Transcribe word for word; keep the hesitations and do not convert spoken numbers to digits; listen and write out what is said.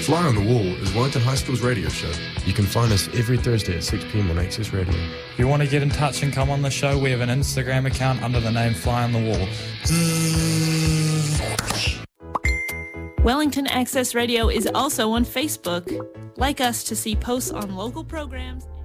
Fly on the Wall is Wellington High School's radio show. You can find us every Thursday at six p.m. on Access Radio. If you want to get in touch and come on the show, we have an Instagram account under the name Fly on the Wall. Wellington Access Radio is also on Facebook. Like us to see posts on local programs.